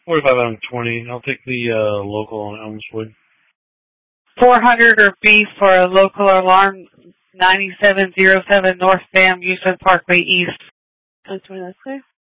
45 out of 20. I'll take the local on Elmswood. 400 or B for a local alarm, 9707 North Van Houston Parkway East. That's where that's clear.